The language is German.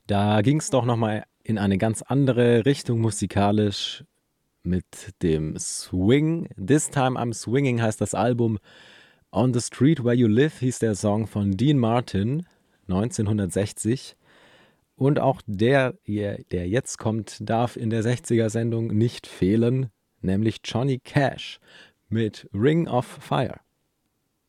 Da ging es doch nochmal in eine ganz andere Richtung musikalisch mit dem Swing. This Time I'm Swinging heißt das Album. On the Street Where You Live hieß der Song von Dean Martin 1960. Und auch der jetzt kommt, darf in der 60er-Sendung nicht fehlen, nämlich Johnny Cash mit Ring of Fire.